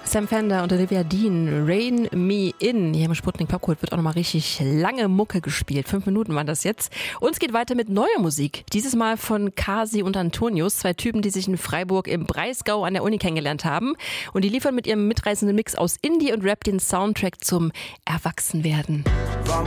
Sam Fender und Olivia Dean, Rain Me In. Hier im Sputnik Popkult wird auch nochmal richtig lange Mucke gespielt. 5 Minuten waren das jetzt. Und es geht weiter mit neuer Musik. Dieses Mal von Kasi und Antonius, 2 Typen, die sich in Freiburg im Breisgau an der Uni kennengelernt haben. Und die liefern mit ihrem mitreißenden Mix aus Indie und Rap den Soundtrack zum Erwachsenwerden. War